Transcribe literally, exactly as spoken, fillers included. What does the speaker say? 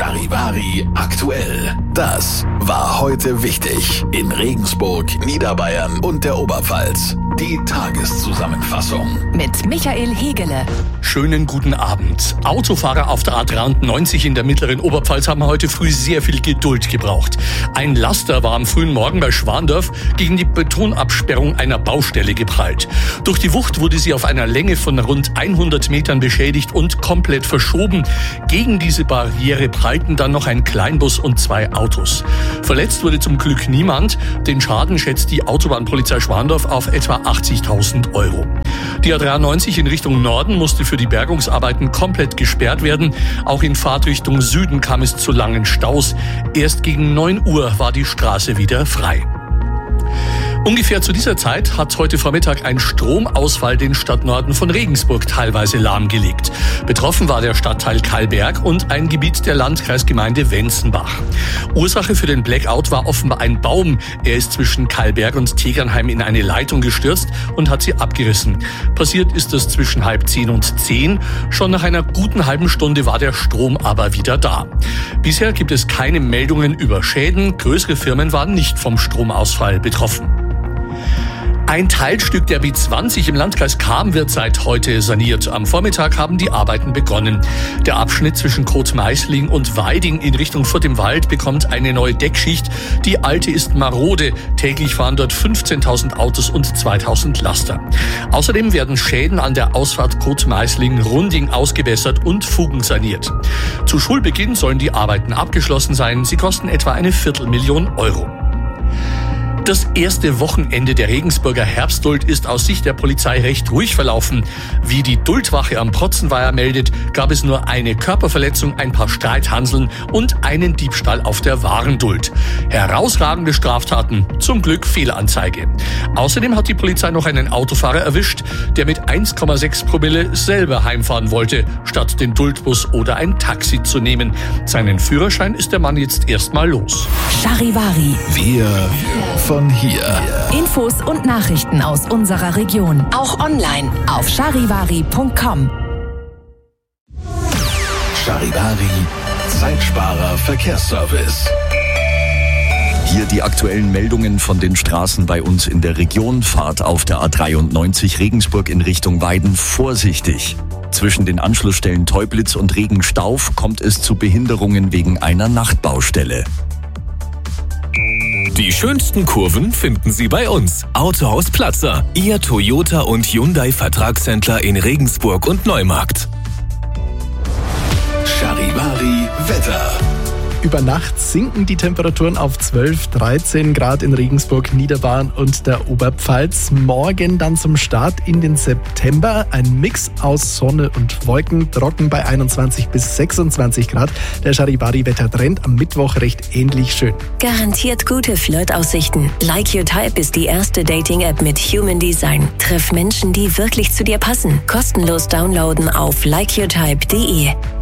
Charivari aktuell. Das war heute wichtig in Regensburg, Niederbayern und der Oberpfalz. Die Tageszusammenfassung mit Michael Hegele. Schönen guten Abend. Autofahrer auf der A dreiundneunzig in der mittleren Oberpfalz haben heute früh sehr viel Geduld gebraucht. Ein Laster war am frühen Morgen bei Schwandorf gegen die Betonabsperrung einer Baustelle geprallt. Durch die Wucht wurde sie auf einer Länge von rund hundert Metern beschädigt und komplett verschoben. Gegen diese Barriere prallten dann noch ein Kleinbus und zwei Autos. Verletzt wurde zum Glück niemand. Den Schaden schätzt die Autobahnpolizei Schwandorf auf etwa achtzigtausend Euro. Die A dreiundneunzig in Richtung Norden musste für die Bergungsarbeiten komplett gesperrt werden. Auch in Fahrtrichtung Süden kam es zu langen Staus. Erst gegen neun Uhr war die Straße wieder frei. Ungefähr zu dieser Zeit hat heute Vormittag ein Stromausfall den Stadtnorden von Regensburg teilweise lahmgelegt. Betroffen war der Stadtteil Kallberg und ein Gebiet der Landkreisgemeinde Wenzenbach. Ursache für den Blackout war offenbar ein Baum. Er ist zwischen Kallberg und Tegernheim in eine Leitung gestürzt und hat sie abgerissen. Passiert ist es zwischen halb zehn und zehn. Schon nach einer guten halben Stunde war der Strom aber wieder da. Bisher gibt es keine Meldungen über Schäden. Größere Firmen waren nicht vom Stromausfall betroffen. Ein Teilstück der B zwanzig im Landkreis Cham wird seit heute saniert. Am Vormittag haben die Arbeiten begonnen. Der Abschnitt zwischen Kotmeißling und Weiding in Richtung Furt im Wald bekommt eine neue Deckschicht. Die alte ist marode. Täglich fahren dort fünfzehntausend Autos und zweitausend Laster. Außerdem werden Schäden an der Ausfahrt Kotmeißling-Runding ausgebessert und Fugen saniert. Zu Schulbeginn sollen die Arbeiten abgeschlossen sein. Sie kosten etwa eine Viertelmillion Euro. Das erste Wochenende der Regensburger Herbstduld ist aus Sicht der Polizei recht ruhig verlaufen. Wie die Duldwache am Protzenweiher meldet, gab es nur eine Körperverletzung, ein paar Streithanseln und einen Diebstahl auf der Warenduld. Herausragende Straftaten, zum Glück Fehlanzeige. Außerdem hat die Polizei noch einen Autofahrer erwischt, der mit eins Komma sechs Promille selber heimfahren wollte, statt den Duldbus oder ein Taxi zu nehmen. Seinen Führerschein ist der Mann jetzt erstmal los. Charivari. Wir von hier. Infos und Nachrichten aus unserer Region. Auch online auf charivari punkt com. Charivari, Zeitsparer Verkehrsservice. Hier die aktuellen Meldungen von den Straßen bei uns in der Region. Fahrt auf der A dreiundneunzig Regensburg in Richtung Weiden vorsichtig. Zwischen den Anschlussstellen Teublitz und Regenstauf kommt es zu Behinderungen wegen einer Nachtbaustelle. Die schönsten Kurven finden Sie bei uns. Autohaus Platzer, Ihr Toyota und Hyundai Vertragshändler in Regensburg und Neumarkt. Charivari Wetter. Über Nacht sinken die Temperaturen auf zwölf, dreizehn Grad in Regensburg, Niederbayern und der Oberpfalz. Morgen dann zum Start in den September. Ein Mix aus Sonne und Wolken, trocken bei einundzwanzig bis sechsundzwanzig Grad. Der Charivari-Wettertrend am Mittwoch recht ähnlich schön. Garantiert gute Flirtaussichten. Like Your Type ist die erste Dating-App mit Human Design. Triff Menschen, die wirklich zu dir passen. Kostenlos downloaden auf like your type punkt de.